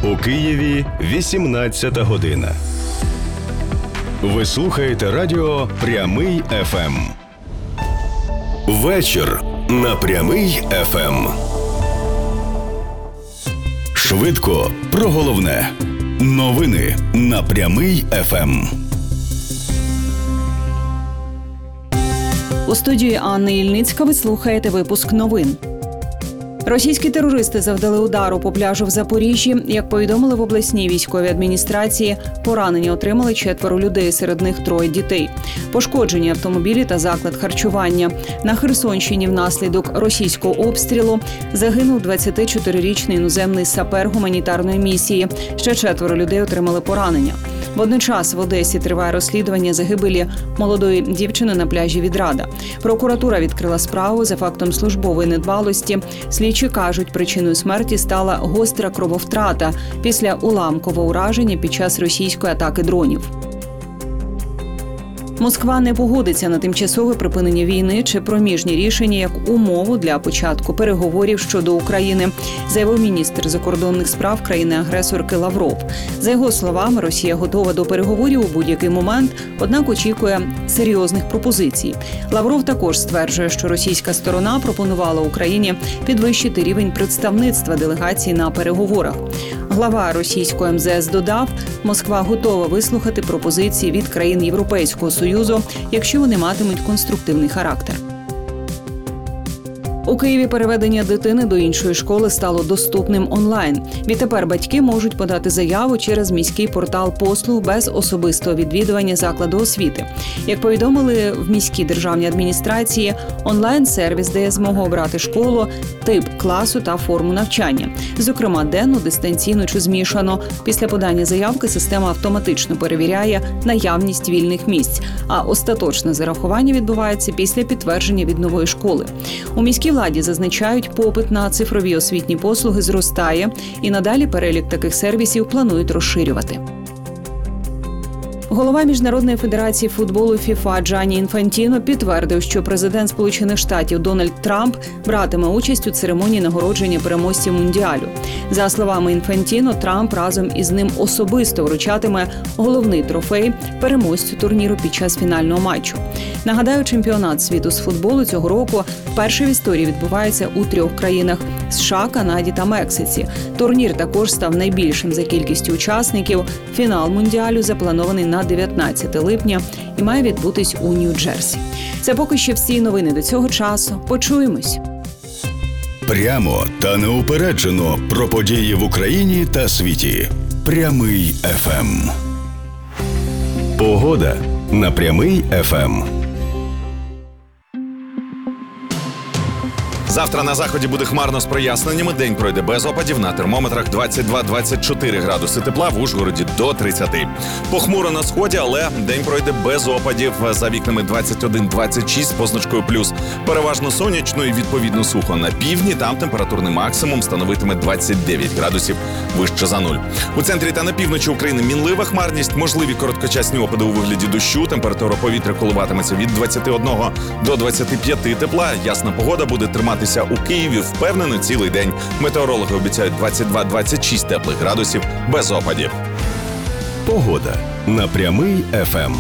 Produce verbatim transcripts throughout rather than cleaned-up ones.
У Києві вісімнадцята година. Ви слухаєте радіо «Прямий еф ем». Вечір на «Прямий еф ем». Швидко про головне. Новини на «Прямий еф ем». У студії Анни Ільницька ви слухаєте випуск новин. Російські терористи завдали удару по пляжу в Запоріжжі. Як повідомили в обласній військовій адміністрації, поранення отримали четверо людей, серед них троє дітей. Пошкоджені автомобілі та заклад харчування. На Херсонщині внаслідок російського обстрілу загинув двадцятичотирирічний іноземний сапер гуманітарної місії. Ще четверо людей отримали поранення. Водночас в Одесі триває розслідування загибелі молодої дівчини на пляжі Відрада. Прокуратура відкрила справу за фактом службової недбалості. Слідчі кажуть, причиною смерті стала гостра крововтрата після уламкового ураження під час російської атаки дронів. Москва не погодиться на тимчасове припинення війни чи проміжні рішення як умову для початку переговорів щодо України, заявив міністр закордонних справ країни-агресорки Лавров. За його словами, Росія готова до переговорів у будь-який момент, однак очікує серйозних пропозицій. Лавров також стверджує, що російська сторона пропонувала Україні підвищити рівень представництва делегації на переговорах. Глава російського ем зет ес додав, Москва готова вислухати пропозиції від країн Європейського Союзу, якщо вони матимуть конструктивний характер. У Києві переведення дитини до іншої школи стало доступним онлайн. Відтепер батьки можуть подати заяву через міський портал послуг без особистого відвідування закладу освіти. Як повідомили в міській державній адміністрації, онлайн-сервіс дає змогу обрати школу, тип класу та форму навчання. Зокрема, денну, дистанційну чи змішану. Після подання заявки система автоматично перевіряє наявність вільних місць, а остаточне зарахування відбувається після підтвердження від нової школи. У міській владі зазначають, попит на цифрові освітні послуги зростає, і надалі перелік таких сервісів планують розширювати. Голова Міжнародної федерації футболу ФІФА Джанні Інфантіно підтвердив, що президент Сполучених Штатів Дональд Трамп братиме участь у церемонії нагородження переможців Мундіалю. За словами Інфантіно, Трамп разом із ним особисто вручатиме головний трофей переможцю турніру під час фінального матчу. Нагадаю, чемпіонат світу з футболу цього року вперше в історії відбувається у трьох країнах – США, Канаді та Мексиці. Турнір також став найбільшим за кількістю учасників. Фінал Мундіалю запланований на дев'ятнадцяте липня і має відбутись у Нью-Джерсі. Це поки що всі новини до цього часу. Почуємось. Прямо та неупереджено про події в Україні та світі. Прямий еф ем. Погода на Прямий еф ем. Завтра на заході буде хмарно з проясненнями, день пройде без опадів, на термометрах двадцять два - двадцять чотири градуси тепла, в Ужгороді до тридцяти. Похмуро на сході, але день пройде без опадів, за вікнами двадцять один - двадцять шість з позначкою плюс. Переважно сонячно і відповідно сухо. На півдні там температурний максимум становитиме двадцять дев'ять градусів вище за нуль. У центрі та на півночі України мінлива хмарність, можливі короткочасні опади у вигляді дощу, температура повітря коливатиметься від двадцяти одного до двадцяти п'яти тепла, ясна погода буде тримати у Києві впевнено цілий день. Метеорологи обіцяють двадцять два - двадцять шість теплих градусів без опадів. Погода на Прямий еф ем.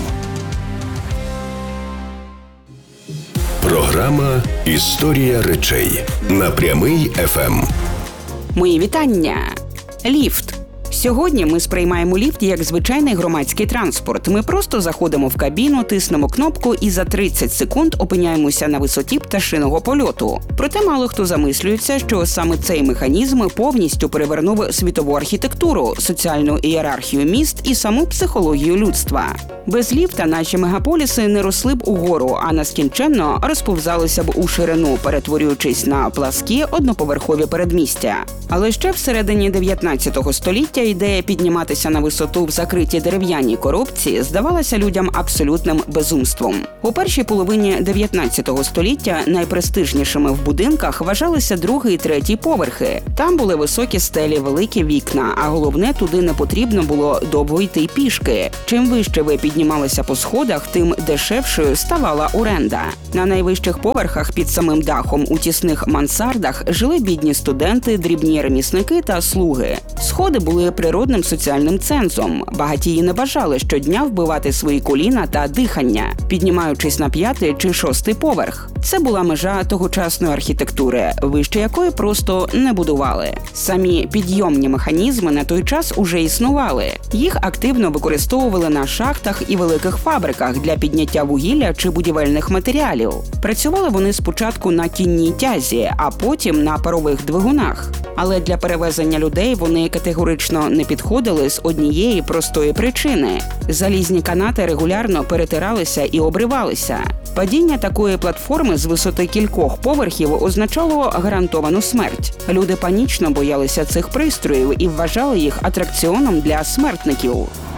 Програма «Історія речей» на Прямий еф ем. Мої вітання. Ліфт. Сьогодні ми сприймаємо ліфт як звичайний громадський транспорт. Ми просто заходимо в кабіну, тиснемо кнопку і за тридцять секунд опиняємося на висоті пташиного польоту. Проте мало хто замислюється, що саме цей механізм повністю перевернув світову архітектуру, соціальну ієрархію міст і саму психологію людства. Без ліфта наші мегаполіси не росли б угору, а нескінченно розповзалися б у ширину, перетворюючись на пласкі одноповерхові передмістя. Але ще всередині дев'ятнадцятого століття ідея підніматися на висоту в закритій дерев'яній коробці здавалася людям абсолютним безумством. У першій половині дев'ятнадцятого століття найпрестижнішими в будинках вважалися другий і третій поверхи. Там були високі стелі, великі вікна, а головне, туди не потрібно було довго йти пішки. Чим вище ви піднімалися по сходах, тим дешевшою ставала оренда. На найвищих поверхах під самим дахом у тісних мансардах жили бідні студенти, дрібні ремісники та слуги. Сходи були природним соціальним цензом. Багатії не бажали щодня вбивати свої коліна та дихання, піднімаючись на п'ятий чи шостий поверх. Це була межа тогочасної архітектури, вище якої просто не будували. Самі підйомні механізми на той час уже існували. Їх активно використовували на шахтах і великих фабриках для підняття вугілля чи будівельних матеріалів. Працювали вони спочатку на кінній тязі, а потім на парових двигунах. Але для перевезення людей вони категорично не підходили з однієї простої причини. Залізні канати регулярно перетиралися і обривалися. Падіння такої платформи з висоти кількох поверхів означало гарантовану смерть. Люди панічно боялися цих пристроїв і вважали їх атракціоном для смертників.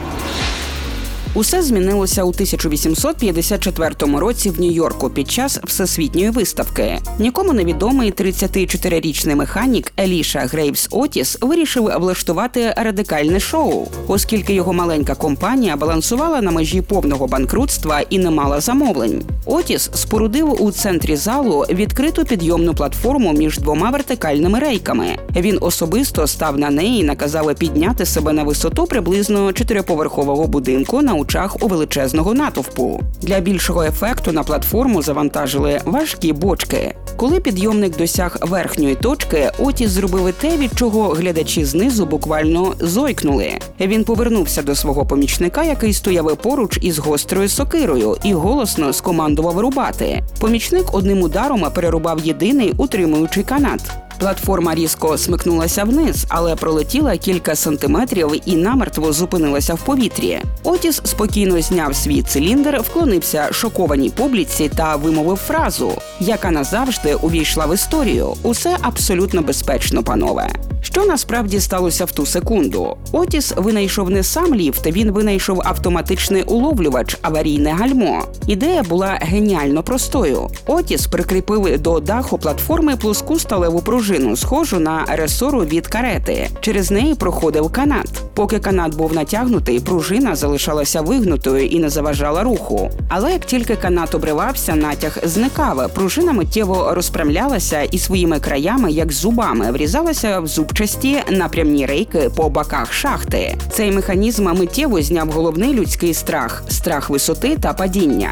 Усе змінилося у тисяча вісімсот п'ятдесят четвертому році в Нью-Йорку під час Всесвітньої виставки. Нікому невідомий тридцятичотирирічний механік Еліша Грейвс Отіс вирішив влаштувати радикальне шоу, оскільки його маленька компанія балансувала на межі повного банкрутства і не мала замовлень. Отіс спорудив у центрі залу відкриту підйомну платформу між двома вертикальними рейками. Він особисто став на неї і наказав підняти себе на висоту приблизно чотириповерхового будинку на очах у величезного натовпу. Для більшого ефекту на платформу завантажили важкі бочки. Коли підйомник досяг верхньої точки, Отіс зробив те, від чого глядачі знизу буквально зойкнули. Він повернувся до свого помічника, який стояв поруч із гострою сокирою, і голосно скомандував рубати. Помічник одним ударом перерубав єдиний утримуючий канат. Платформа різко смикнулася вниз, але пролетіла кілька сантиметрів і намертво зупинилася в повітрі. Отіс спокійно зняв свій циліндр, вклонився шокованій публіці та вимовив фразу, яка назавжди увійшла в історію: «Усе абсолютно безпечно, панове». Що насправді сталося в ту секунду? Отіс винайшов не сам ліфт, він винайшов автоматичний уловлювач, аварійне гальмо. Ідея була геніально простою. Отіс прикріпив до даху платформи плоску сталеву пружину, схожу на ресору від карети. Через неї проходив канат. Поки канат був натягнутий, пружина залишалася вигнутою і не заважала руху. Але як тільки канат обривався, натяг зникав. Пружина миттєво розпрямлялася і своїми краями, як зубами, врізалася в зубчасті напрямні рейки по боках шахти. Цей механізм миттєво зняв головний людський страх – страх висоти та падіння.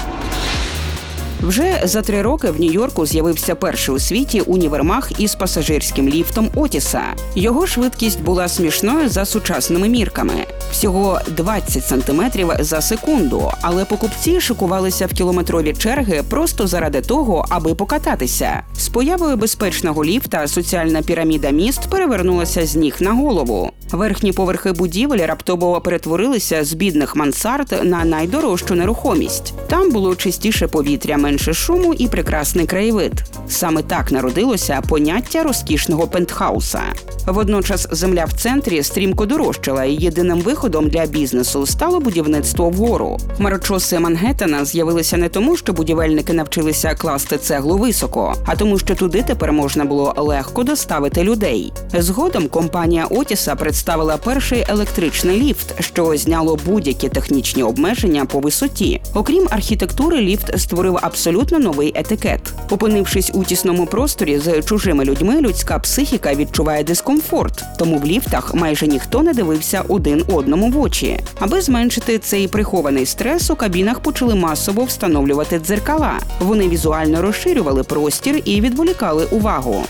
Вже за три роки в Нью-Йорку з'явився перший у світі універмаг із пасажирським ліфтом Отіса. Його швидкість була смішною за сучасними мірками – всього двадцять сантиметрів за секунду, але покупці шикувалися в кілометрові черги просто заради того, аби покататися. З появою безпечного ліфта соціальна піраміда міст перевернулася з ніг на голову. Верхні поверхи будівель раптово перетворилися з бідних мансард на найдорожчу нерухомість. Там було чистіше повітря, менше шуму і прекрасний краєвид. Саме так народилося поняття розкішного пентхауса. Водночас земля в центрі стрімко дорожчала, і єдиним виходом для бізнесу стало будівництво вгору. Хмарочоси Мангеттена з'явилися не тому, що будівельники навчилися класти цеглу високо, а тому, що туди тепер можна було легко доставити людей. Згодом компанія Отіса представила перший електричний ліфт, що зняло будь-які технічні обмеження по висоті. Окрім архітектури, ліфт створив абсолютно новий етикет. Опинившись у тісному просторі з чужими людьми, людська психіка відчуває дискомфорт, тому в ліфтах майже ніхто не дивився один одному в очі. Аби зменшити цей прихований стрес, у кабінах почали масово встановлювати дзеркала. Вони візуально розширювали простір і відволікали увагу.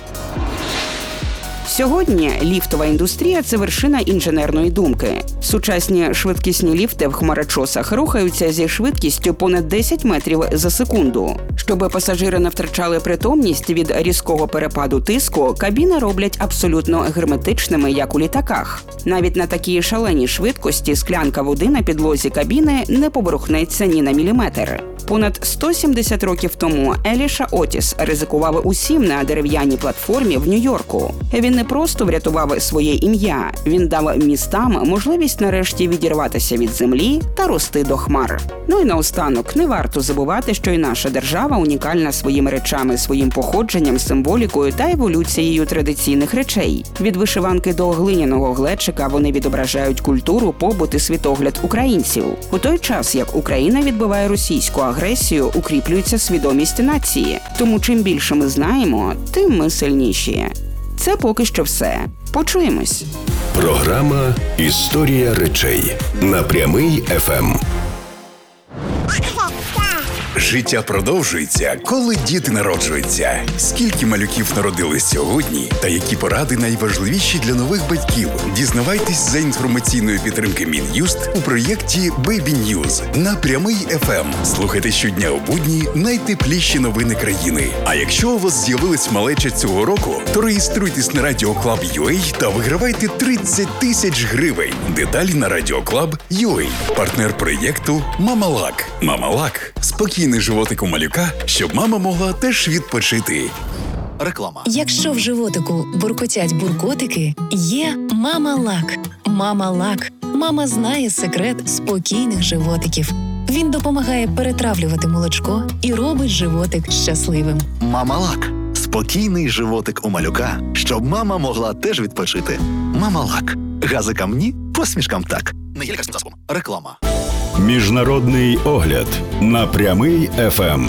Сьогодні ліфтова індустрія – це вершина інженерної думки. Сучасні швидкісні ліфти в хмарочосах рухаються зі швидкістю понад десять метрів за секунду. Щоб пасажири не втрачали притомність від різкого перепаду тиску, кабіни роблять абсолютно герметичними, як у літаках. Навіть на такій шаленій швидкості склянка води на підлозі кабіни не поворухнеться ні на міліметр. Понад сто сімдесят років тому Еліша Отіс ризикував усім на дерев'яній платформі в Нью-Йорку. Він не просто врятував своє ім'я, він дав містам можливість нарешті відірватися від землі та рости до хмар. Ну і наостанок, не варто забувати, що і наша держава унікальна своїми речами, своїм походженням, символікою та еволюцією традиційних речей. Від вишиванки до глиняного глечика вони відображають культуру, побут і світогляд українців. У той час, як Україна відбиває російську агресію, укріплюється свідомість нації. Тому чим більше ми знаємо, тим ми сильніші. Це поки що все. Почуємось. Програма «Історія речей» на Прямий еф ем. Життя продовжується, коли діти народжуються. Скільки малюків народились сьогодні та які поради найважливіші для нових батьків? Дізнавайтесь за інформаційної підтримки Мін'юст у проєкті Baby News на Прямий еф ем. Слухайте щодня у будні найтепліші новини країни. А якщо у вас з'явилась малеча цього року, то реєструйтесь на радіо клаб крапка ю а та вигравайте тридцять тисяч гривень. Деталі на радіо клаб крапка ю а. Партнер проєкту Мамалак. Мамалак. Спокійний животик у малюка, щоб мама могла теж відпочити. Реклама. Якщо в животику буркотять буркотики, є Мамалак. Мамалак. Мама знає секрет спокійних животиків. Він допомагає перетравлювати молочко і робить животик щасливим. Мамалак. Спокійний животик у малюка, щоб мама могла теж відпочити. Мамалак. Газикам ні, посмішкам так. Не є лікарським засобом. Реклама. Міжнародний огляд на Прямий еф ем.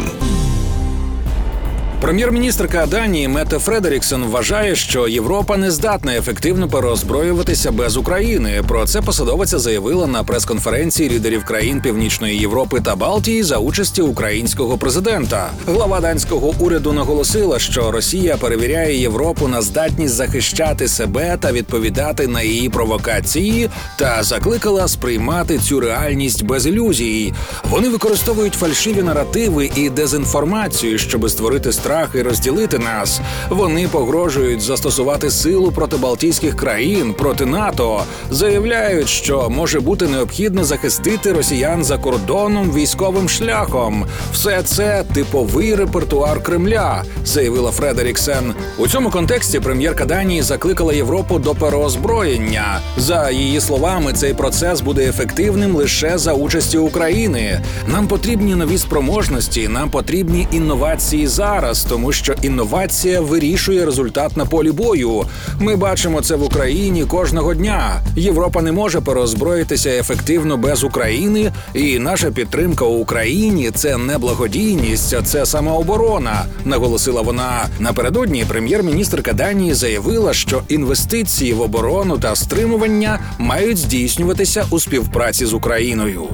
Прем'єр-міністрка Данії Метте Фредеріксен вважає, що Європа не здатна ефективно переозброюватися без України. Про це посадовиця заявила на прес-конференції лідерів країн Північної Європи та Балтії за участі українського президента. Глава данського уряду наголосила, що Росія перевіряє Європу на здатність захищати себе та відповідати на її провокації, та закликала сприймати цю реальність без ілюзій. Вони використовують фальшиві наративи і дезінформацію, щоб створити страх і розділити нас. Вони погрожують застосувати силу проти балтійських країн, проти НАТО. Заявляють, що може бути необхідно захистити росіян за кордоном військовим шляхом. Все це типовий репертуар Кремля, заявила Фредеріксен. У цьому контексті прем'єрка Данії закликала Європу до переозброєння. За її словами, цей процес буде ефективним лише за участі України. Нам потрібні нові спроможності, нам потрібні інновації зараз, тому що інновація вирішує результат на полі бою. Ми бачимо це в Україні кожного дня. Європа не може переозброїтися ефективно без України, і наша підтримка у Україні – це не благодійність, а це самооборона, наголосила вона. Напередодні прем'єр-міністрка Данії заявила, що інвестиції в оборону та стримування мають здійснюватися у співпраці з Україною.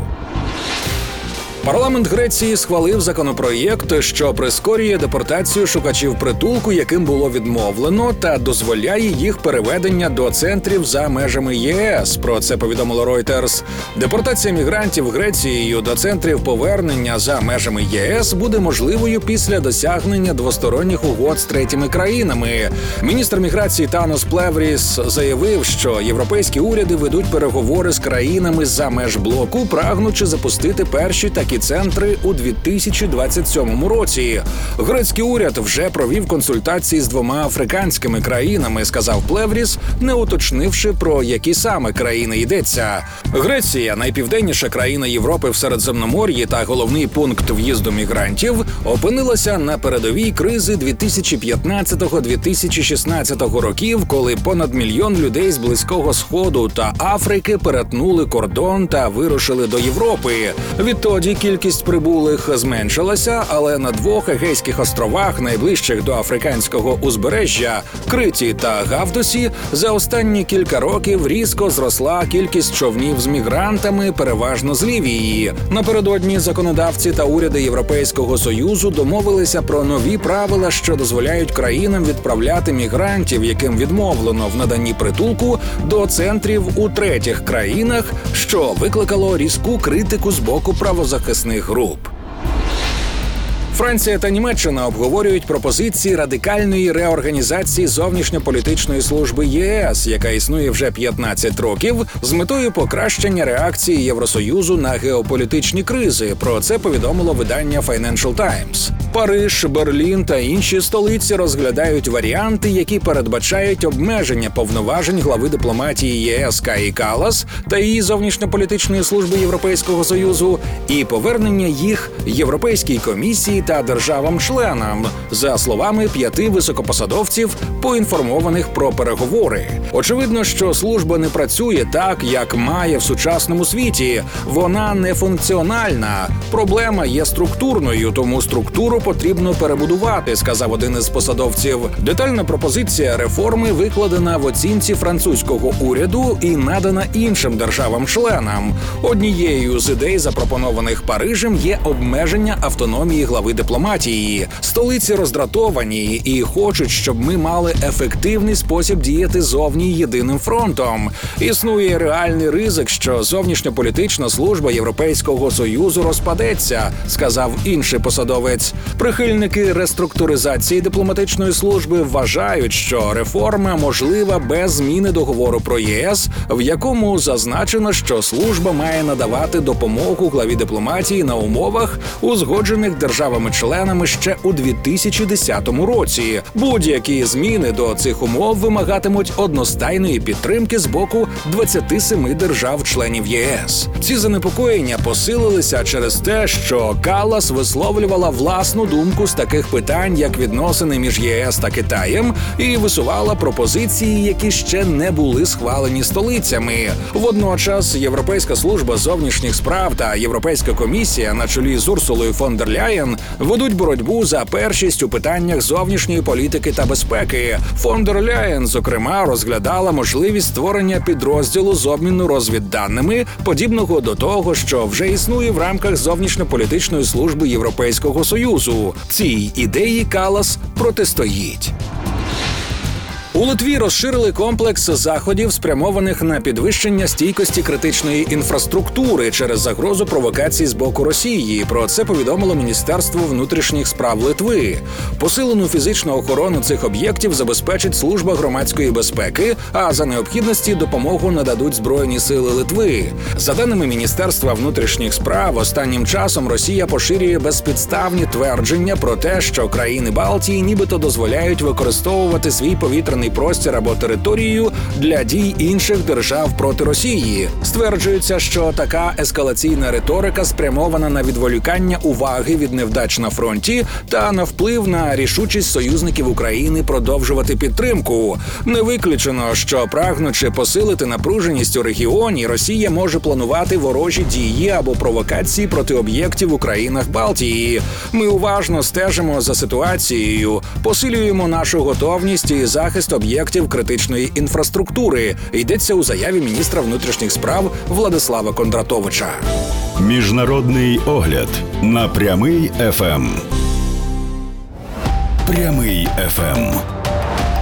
Парламент Греції схвалив законопроєкт, що прискорює депортацію шукачів притулку, яким було відмовлено, та дозволяє їх переведення до центрів за межами ЄС. Про це повідомило Reuters. Депортація мігрантів Грецією до центрів повернення за межами ЄС буде можливою після досягнення двосторонніх угод з третіми країнами. Міністр міграції Танос Плевріс заявив, що європейські уряди ведуть переговори з країнами за меж блоку, прагнучи запустити перші такі центри у дві тисячі двадцять сьомому році. Грецький уряд вже провів консультації з двома африканськими країнами, сказав Плевріс, не уточнивши, про які саме країни йдеться. Греція – найпівденніша країна Європи в Середземномор'ї та головний пункт в'їзду мігрантів, опинилася на передовій кризи дві тисячі п'ятнадцятого - дві тисячі шістнадцятого років, коли понад мільйон людей з Близького Сходу та Африки перетнули кордон та вирушили до Європи. Відтоді кількість прибулих зменшилася, але на двох Егейських островах, найближчих до африканського узбережжя, Криті та Гавдосі, за останні кілька років різко зросла кількість човнів з мігрантами, переважно з Лівії. Напередодні законодавці та уряди Європейського Союзу домовилися про нові правила, що дозволяють країнам відправляти мігрантів, яким відмовлено в наданні притулку, до центрів у третіх країнах, що викликало різку критику з боку правозахисних груп. Франція та Німеччина обговорюють пропозиції радикальної реорганізації зовнішньополітичної служби ЄС, яка існує вже п'ятнадцять років, з метою покращення реакції Євросоюзу на геополітичні кризи. Про це повідомило видання Financial Times. Париж, Берлін та інші столиці розглядають варіанти, які передбачають обмеження повноважень глави дипломатії ЄС Каї Каллас та її зовнішньополітичної служби Європейського Союзу і повернення їх Європейській комісії та державам-членам, за словами п'яти високопосадовців, поінформованих про переговори. Очевидно, що служба не працює так, як має в сучасному світі. Вона не функціональна. Проблема є структурною, тому структуру потрібно перебудувати, сказав один із посадовців. Детальна пропозиція реформи викладена в оцінці французького уряду і надана іншим державам-членам. Однією з ідей, запропонованих Парижем, є обмеження автономії глави дипломатії. Столиці роздратовані і хочуть, щоб ми мали ефективний спосіб діяти зовні єдиним фронтом. Існує реальний ризик, що зовнішньополітична служба Європейського Союзу розпадеться, сказав інший посадовець. Прихильники реструктуризації дипломатичної служби вважають, що реформа можлива без зміни договору про ЄС, в якому зазначено, що служба має надавати допомогу главі дипломатії на умовах, узгоджених державами-членами ще у дві тисячі десятому році. Будь-які зміни до цих умов вимагатимуть одностайної підтримки з боку двадцяти семи держав-членів ЄС. Ці занепокоєння посилилися через те, що Каллас висловлювала власну думку з таких питань, як відносини між ЄС та Китаєм, і висувала пропозиції, які ще не були схвалені столицями. Водночас Європейська служба зовнішніх справ та Європейська комісія на чолі з Урсулою фон дер Ляєн ведуть боротьбу за першість у питаннях зовнішньої політики та безпеки. Фон дер Ляєн, зокрема, розглядала можливість створення підрозділу з обміну розвідданими, подібного до того, що вже існує в рамках зовнішньополітичної служби Європейського Союзу. Цій ідеї Каллас протистоїть. У Литві розширили комплекс заходів, спрямованих на підвищення стійкості критичної інфраструктури через загрозу провокацій з боку Росії. Про це повідомило Міністерство внутрішніх справ Литви. Посилену фізичну охорону цих об'єктів забезпечить Служба громадської безпеки, а за необхідності допомогу нададуть Збройні сили Литви. За даними Міністерства внутрішніх справ, останнім часом Росія поширює безпідставні твердження про те, що країни Балтії нібито дозволяють використовувати свій повітряний простір або територію для дій інших держав проти Росії. Стверджується, що така ескалаційна риторика спрямована на відволікання уваги від невдач на фронті та на вплив на рішучість союзників України продовжувати підтримку. Не виключено, що, прагнучи посилити напруженість у регіоні, Росія може планувати ворожі дії або провокації проти об'єктів у країнах Балтії. Ми уважно стежимо за ситуацією, посилюємо нашу готовність і захист об'єктів критичної інфраструктури, йдеться у заяві міністра внутрішніх справ Владислава Кондратовича. Міжнародний огляд на Прямий еф ем. Прямий еф ем.